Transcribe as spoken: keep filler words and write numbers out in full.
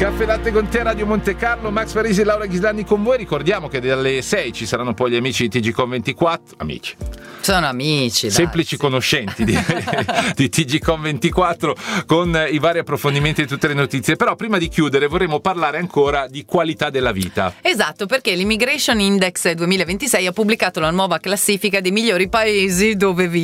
Caffè Latte con te, Radio Monte Carlo, Max Parisi e Laura Ghislandi con voi. Ricordiamo che dalle sei ci saranno poi gli amici di T G Com ventiquattro. Amici. Sono amici, dai, semplici sì. conoscenti di, di T G Com ventiquattro con i vari approfondimenti e tutte le notizie. Però prima di chiudere vorremmo parlare ancora di qualità della vita. Esatto, perché l'Immigration Index duemilaventisei ha pubblicato la nuova classifica dei migliori paesi dove vivere.